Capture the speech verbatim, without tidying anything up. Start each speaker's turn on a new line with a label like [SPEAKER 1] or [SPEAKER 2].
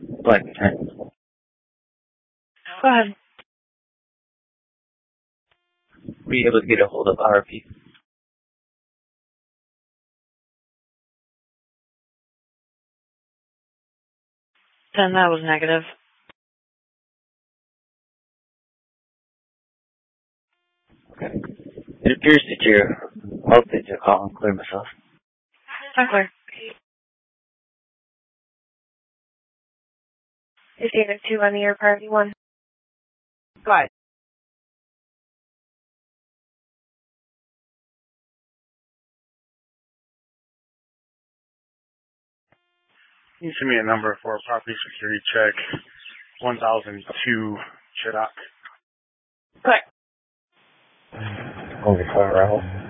[SPEAKER 1] But go
[SPEAKER 2] ahead.
[SPEAKER 1] Were you able to get a hold of R P?
[SPEAKER 2] Then that was negative.
[SPEAKER 1] Okay. It appears that you're healthy to call and clear myself.
[SPEAKER 2] I'm clear.
[SPEAKER 3] Is David two on the air priority one?
[SPEAKER 2] Go ahead.
[SPEAKER 4] Can you send me a number for a property security check? one thousand two Chittock.
[SPEAKER 2] Go ahead.
[SPEAKER 1] Over far out.